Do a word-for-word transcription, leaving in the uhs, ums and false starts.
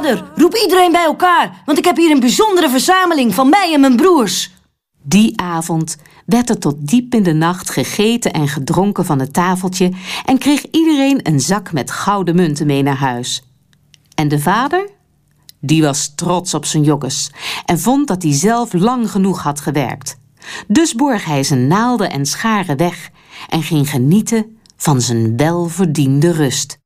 Vader, roep iedereen bij elkaar, want ik heb hier een bijzondere verzameling van mij en mijn broers. Die avond werd er tot diep in de nacht gegeten en gedronken van het tafeltje en kreeg iedereen een zak met gouden munten mee naar huis. En de vader? Die was trots op zijn jokkes en vond dat hij zelf lang genoeg had gewerkt. Dus borg hij zijn naalden en scharen weg en ging genieten van zijn welverdiende rust.